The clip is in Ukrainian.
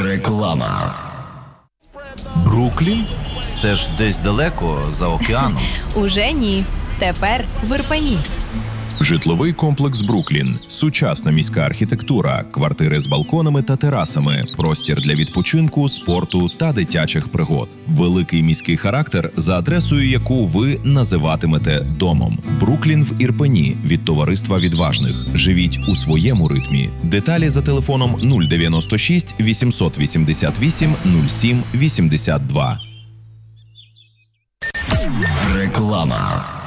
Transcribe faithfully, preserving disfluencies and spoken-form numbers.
Реклама. Бруклін? Це ж десь далеко, за океаном. Уже ні. Тепер в Ірпені. Житловий комплекс «Бруклін». Сучасна міська архітектура, квартири з балконами та терасами, простір для відпочинку, спорту та дитячих пригод. Великий міський характер, за адресою яку ви називатимете домом. «Бруклін» в Ірпені від товариства відважних. Живіть у своєму ритмі. Деталі за телефоном нуль дев'яносто шість вісімсот вісімдесят вісім нуль сім вісімдесят два. Реклама.